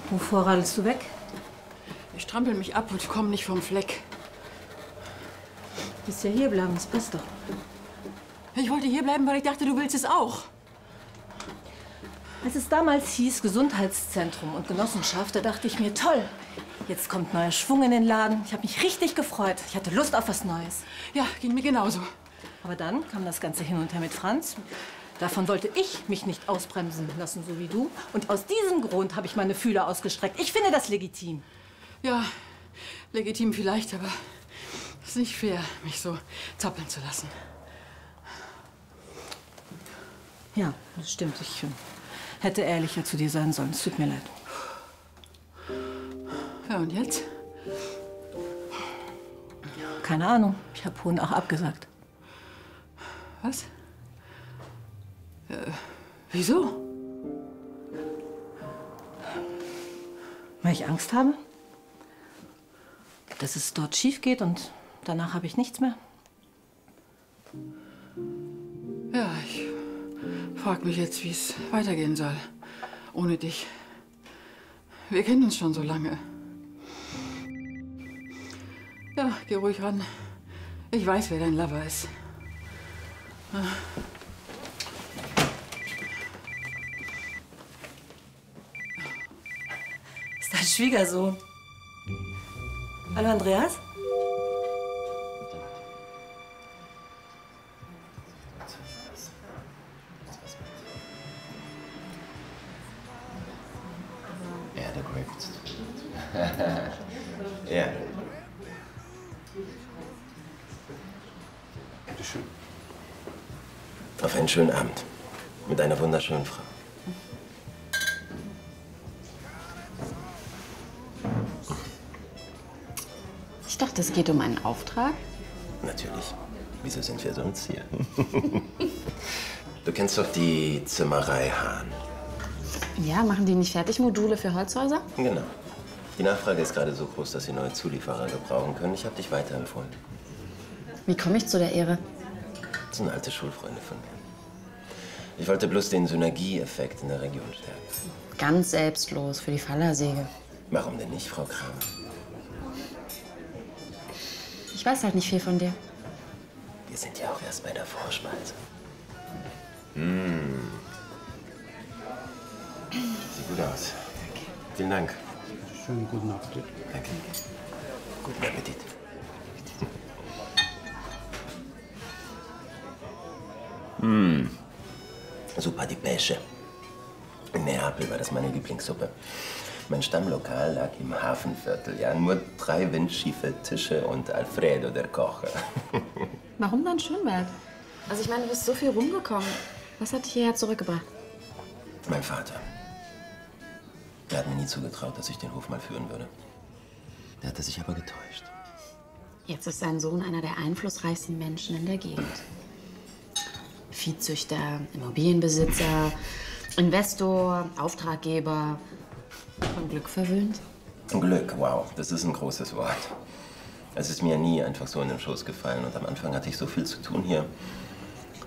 Wovor radelst du weg? Ich strampel mich ab und komme nicht vom Fleck. Du willst ja hierbleiben, das passt doch. Ich wollte hierbleiben, weil ich dachte, du willst es auch. Als es damals hieß Gesundheitszentrum und Genossenschaft, da dachte ich mir, toll, jetzt kommt neuer Schwung in den Laden. Ich habe mich richtig gefreut. Ich hatte Lust auf was Neues. Ja, ging mir genauso. Aber dann kam das Ganze hin und her mit Franz. Davon wollte ich mich nicht ausbremsen lassen, so wie du. Und aus diesem Grund habe ich meine Fühler ausgestreckt. Ich finde das legitim. Ja, legitim vielleicht, aber es ist nicht fair, mich so zappeln zu lassen. Ja, das stimmt. Ich hätte ehrlicher zu dir sein sollen. Es tut mir leid. Ja, und jetzt? Keine Ahnung. Ich habe Hohenach abgesagt. Was? Wieso? Weil ich Angst habe, dass es dort schief geht und danach habe ich nichts mehr. Ja, ich frage mich jetzt, wie es weitergehen soll. Ohne dich. Wir kennen uns schon so lange. Ja, geh ruhig ran. Ich weiß, wer dein Lover ist. Ist dein Schwiegersohn. Hallo, Andreas? Ja, der Grapes. Ja. Bitte schön. Auf einen schönen Abend. Mit einer wunderschönen Frau. Ich dachte, es geht um einen Auftrag. Natürlich. Wieso sind wir sonst hier? Du kennst doch die Zimmerei Hahn. Ja, machen die nicht Fertigmodule für Holzhäuser? Genau. Die Nachfrage ist gerade so groß, dass sie neue Zulieferer gebrauchen können. Ich habe dich weiterempfohlen. Wie komme ich zu der Ehre? Das sind alte Schulfreunde von mir. Ich wollte bloß den Synergieeffekt in der Region stärken. Ganz selbstlos für die Fallersäge. Warum denn nicht, Frau Kramer? Ich weiß halt nicht viel von dir. Wir sind ja auch erst bei der Vorspeise. Sieht gut aus. Danke. Vielen Dank. Schönen guten Appetit. Danke. Guten Appetit. Super di Pesce. In Neapel war das meine Lieblingssuppe. Mein Stammlokal lag im Hafenviertel. Ja, nur 3 windschiefe Tische und Alfredo, der Koch. Warum dann Schönwald? Also ich meine, du bist so viel rumgekommen. Was hat dich hierher zurückgebracht? Mein Vater. Er hat mir nie zugetraut, dass ich den Hof mal führen würde. Der hatte sich aber getäuscht. Jetzt ist sein Sohn einer der einflussreichsten Menschen in der Gegend. Viehzüchter, Immobilienbesitzer, Investor, Auftraggeber. Von Glück verwöhnt? Glück, wow, das ist ein großes Wort. Es ist mir nie einfach so in den Schoß gefallen und am Anfang hatte ich so viel zu tun hier.